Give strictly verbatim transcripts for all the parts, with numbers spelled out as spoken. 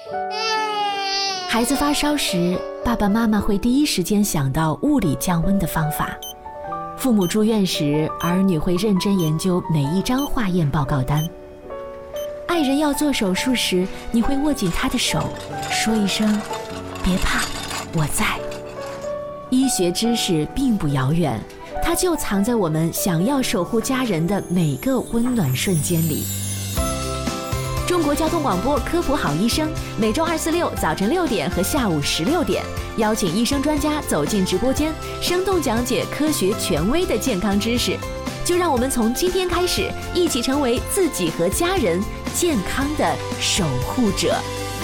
孩子发烧时，爸爸妈妈会第一时间想到物理降温的方法。父母住院时，儿女会认真研究每一张化验报告单。爱人要做手术时，你会握紧他的手，说一声别怕，我在。医学知识并不遥远，它就藏在我们想要守护家人的每个温暖瞬间里。中国交通广播科普好医生，每周二四六早晨六点和下午十六点，邀请医生专家走进直播间，生动讲解科学权威的健康知识。就让我们从今天开始，一起成为自己和家人健康的守护者。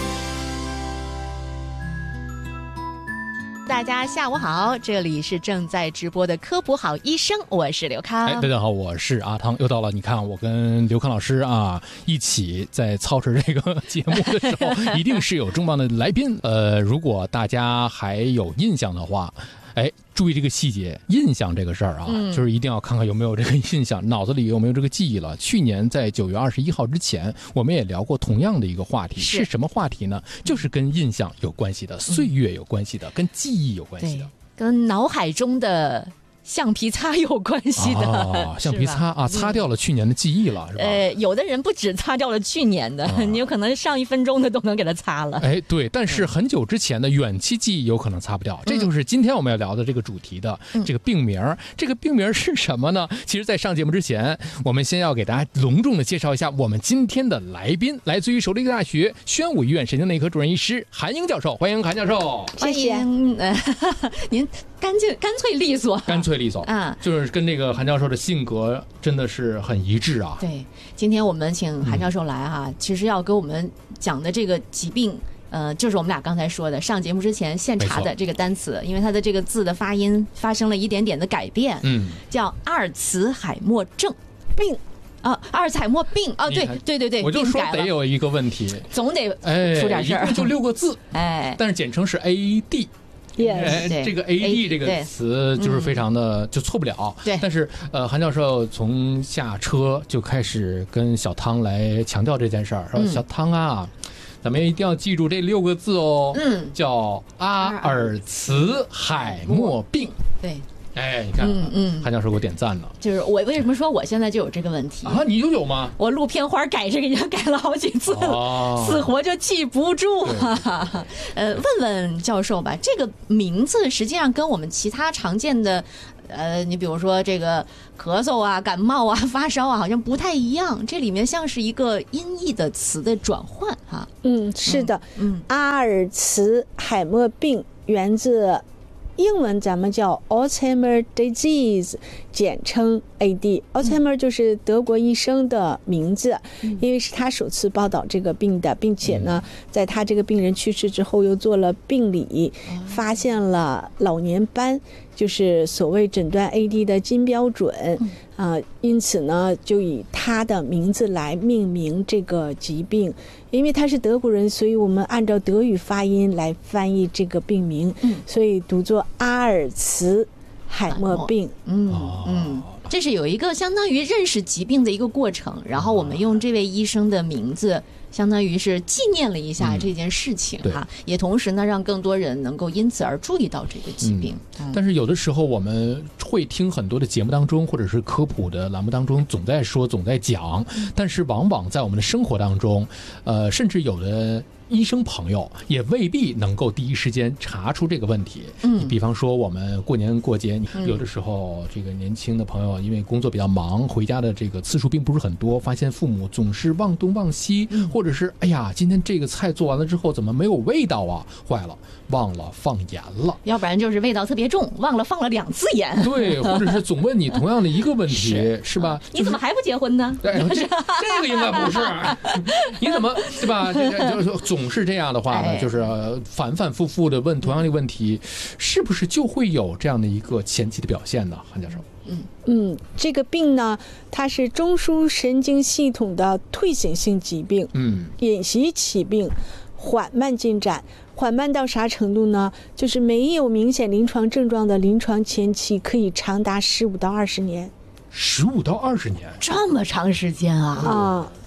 大家下午好，这里是正在直播的科普好医生，我是刘康。 哎，大家好，我是阿汤。又到了，你看我跟刘康老师啊一起在操持这个节目的时候，一定是有重磅的来宾。呃，如果大家还有印象的话，哎，注意这个细节，印象这个事儿啊、嗯，就是一定要看看有没有这个印象，脑子里有没有这个记忆了。去年在九月二十一号之前，我们也聊过同样的一个话题，是, 是什么话题呢？就是跟印象有关系的，岁月有关系的，跟记忆有关系的， 跟脑海中的橡皮擦有关系的、 哦、橡皮擦啊，擦掉了去年的记忆了，是吧？ 呃，有的人不止擦掉了去年的、啊、你有可能上一分钟的都能给它擦了。 哎，对，但是很久之前的远期记忆有可能擦不掉、嗯、这就是今天我们要聊的这个主题的这个病名、嗯、这个病名是什么呢？其实在上节目之前，我们先要给大家隆重的介绍一下我们今天的来宾，来自于首都医科大学宣武医院神经内科主任医师韩英教授。欢迎韩教授。 谢谢、呃、您干净干脆利索， 干脆利索啊，就是跟这个韩教授的性格真的是很一致啊。 对，今天我们请韩教授来哈、啊嗯，其实要给我们讲的这个疾病，呃，就是我们俩刚才说的，上节目之前现查的这个单词，因为它的这个字的发音发生了一点点的改变，嗯，叫阿尔茨海默症病。啊，阿尔茨海默病啊，对对对对， 我就说得有一个问题， 总得出点事儿， 哎、就六个字，哎，但是简称是 A D。 Yes, 这个 A D 这个词就是非常的、嗯、就错不了。对，但是呃，韩教授从下车就开始跟小汤来强调这件事儿，说、嗯、小汤啊，咱们一定要记住这六个字哦，嗯，叫阿尔茨海默病。对。哎，你看，嗯嗯，韩教授给我点赞了。 就是我为什么说我现在就有这个问题啊？你就有吗？ 我录片花改这个已经改了好几次了，哦、死活就记不住啊。呃，问问教授吧，这个名字实际上跟我们其他常见的，呃，你比如说这个咳嗽啊、感冒啊、发烧啊，好像不太一样。这里面像是一个音译的词的转换哈。 嗯，是的，嗯，阿尔茨海默病源自。英文咱们叫 Alzheimer disease， 简称 A D。Alzheimer 就是德国医生的名字，因为是他首次报道这个病的，并且呢，在他这个病人去世之后，又做了病理，发现了老年斑，就是所谓诊断 A D 的金标准啊、呃。因此呢，就以他的名字来命名这个疾病。因为他是德国人，所以我们按照德语发音来翻译这个病名，嗯、所以读作阿尔茨海默病。 嗯嗯，这是有一个相当于认识疾病的一个过程，然后我们用这位医生的名字，相当于是纪念了一下这件事情哈、嗯，也同时呢让更多人能够因此而注意到这个疾病、 嗯嗯。但是有的时候我们会听很多的节目当中，或者是科普的栏目当中，总在说，总在讲，但是往往在我们的生活当中，呃，甚至有的。医生朋友也未必能够第一时间查出这个问题。嗯，比方说我们过年过节，有的时候这个年轻的朋友因为工作比较忙，回家的这个次数并不是很多，发现父母总是忘东忘西，嗯、或者是哎呀，今天这个菜做完了之后怎么没有味道啊？坏了，忘了放盐了。 要不然就是味道特别重，忘了放了两次盐。 对，或者是总问你同样的一个问题，是, 是吧？ 你怎么还不结婚呢？ 对，这这个应该不是。你怎么对吧？这个就是总。总是这样的话呢，就是反反复复的问同样的问题，是不是就会有这样的一个前期的表现呢？韩教授， 嗯嗯，这个病呢，它是中枢神经系统的退行性疾病，嗯，隐袭起病，缓慢进展。缓慢到啥程度呢？就是没有明显临床症状的临床前期可以长达十五到二十年。 十五到二十年， 这么长时间啊！ 啊。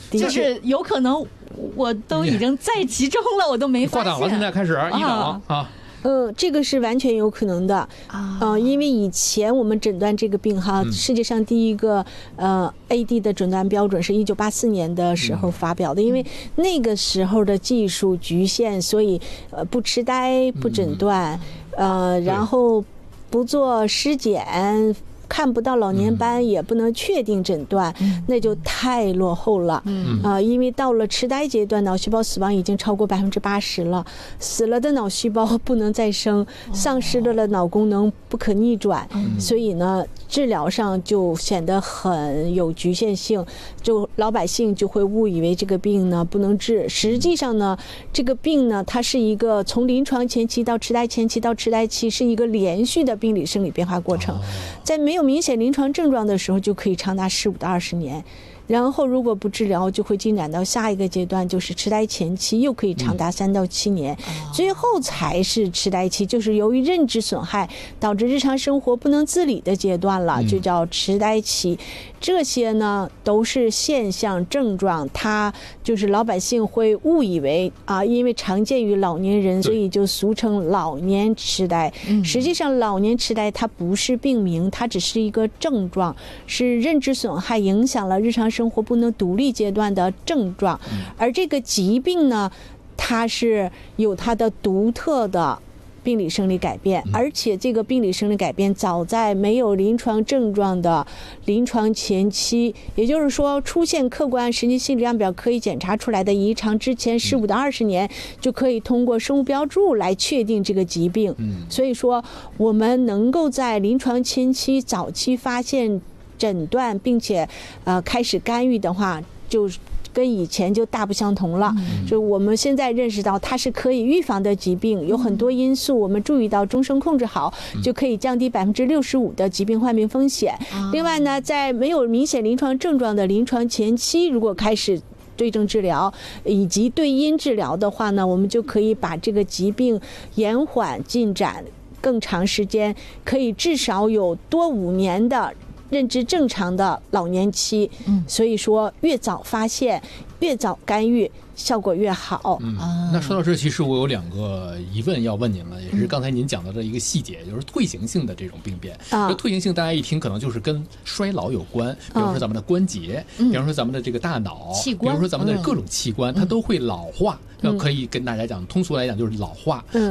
就是有可能我都已经在其中了，我都没发现。 挂档了，现在开始一档啊。 嗯，这个是完全有可能的啊、呃，因为以前我们诊断这个病哈，嗯、世界上第一个呃 A D 的诊断标准是一九八四年的时候发表的，嗯、因为那个时候的技术局限，所以呃不痴呆不诊断，嗯、呃，然后不做尸检。看不到老年斑，也不能确定诊断，嗯、那就太落后了。嗯啊、呃，因为到了痴呆阶段，脑细胞死亡已经超过百分之八十了，死了的脑细胞不能再生，丧失了的脑功能不可逆转，嗯、所以呢，治疗上就显得很有局限性，就老百姓就会误以为这个病呢不能治。实际上呢，这个病呢，它是一个从临床前期到痴呆前期到痴呆期是一个连续的病理生理变化过程，在没有有明显临床症状的时候，就可以长达十五到二十年，然后如果不治疗，就会进展到下一个阶段，就是痴呆前期，又可以长达三到七年，嗯、最后才是痴呆期，就是由于认知损害导致日常生活不能自理的阶段了，就叫痴呆期。这些呢都是现象症状，它就是老百姓会误以为啊，因为常见于老年人，所以就俗称老年痴呆。实际上，老年痴呆它不是病名，它只是一个症状，是认知损害影响了日常生活不能独立阶段的症状。而这个疾病呢，它是有它的独特的病理生理改变，而且这个病理生理改变早在没有临床症状的临床前期，也就是说出现客观神经心理量表可以检查出来的异常之前十五到二十年，就可以通过生物标注来确定这个疾病。所以说我们能够在临床前期早期发现诊断，并且呃开始干预的话，就跟以前就大不相同了。嗯、就我们现在认识到它是可以预防的疾病，有很多因素我们注意到，终生控制好，嗯、就可以降低百分之六十五的疾病患病风险。嗯、另外呢，在没有明显临床症状的临床前期，如果开始对症治疗以及对因治疗的话呢，我们就可以把这个疾病延缓进展更长时间，可以至少有多五年的认知正常的老年期。嗯，所以说越早发现越早干预效果越好。 嗯，那说到这，其实我有两个疑问要问您了，也是刚才您讲到的一个细节，就是退行性的这种病变。啊，这退行性大家一听可能就是跟衰老有关，比如说咱们的关节，嗯、比如说咱们的这个大脑，器官，比如说咱们的各种器官，嗯、它都会老化。要可以跟大家讲，通俗来讲就是老化。嗯。